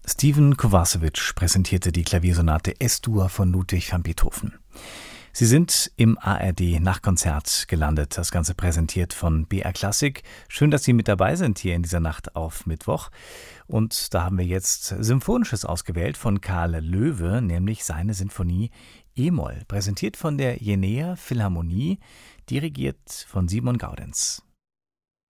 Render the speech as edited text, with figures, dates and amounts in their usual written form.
Stephen Kovacevic präsentierte die Klaviersonate S-Dur von Ludwig van Beethoven. Sie sind im ARD-Nachtkonzert gelandet. Das Ganze präsentiert von BR Klassik. Schön, dass Sie mit dabei sind hier in dieser Nacht auf Mittwoch. Und da haben wir jetzt Symphonisches ausgewählt von Karl Loewe, nämlich seine Sinfonie E-Moll, präsentiert von der Jenea Philharmonie, dirigiert von Simon Gaudenz.